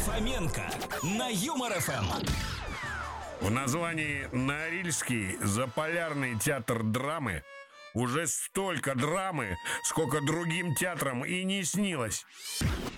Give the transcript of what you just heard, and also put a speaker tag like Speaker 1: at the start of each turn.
Speaker 1: Фоменко на Юмор ФМ.
Speaker 2: В названии Норильский заполярный театр драмы уже столько драмы, сколько другим театрам и не снилось.